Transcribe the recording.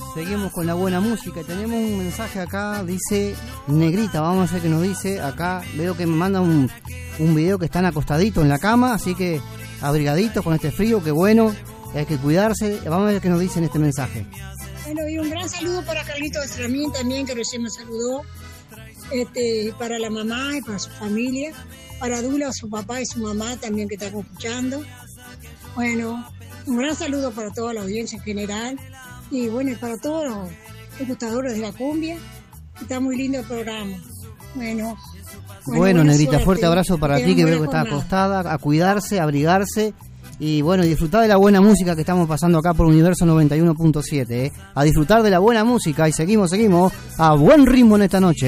Seguimos con la buena música. Tenemos un mensaje acá, dice Negrita, vamos a ver qué nos dice. Acá veo que me manda un video que están acostaditos en la cama, así que abrigaditos con este frío, que bueno, hay que cuidarse. Vamos a ver qué nos dice en este mensaje. Bueno, y un gran saludo para Carlito Estramín también, que recién me saludó. Para la mamá y para su familia. Para Dula, su papá y su mamá también que están escuchando. Bueno, un gran saludo para toda la audiencia en general. Y bueno, y para todos los gustadores de la cumbia. Está muy lindo el programa. Bueno, Negrita, suerte. fuerte abrazo para ti, que veo que está acostada, a cuidarse, a abrigarse y bueno, y disfrutar de la buena música que estamos pasando acá por Universo 91.7, A disfrutar de la buena música y seguimos a buen ritmo en esta noche.